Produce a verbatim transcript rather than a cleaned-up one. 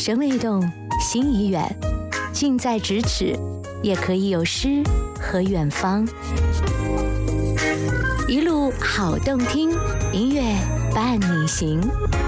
身未动，心已远，近在咫尺，也可以有诗和远方。一路好动听，音乐伴你行。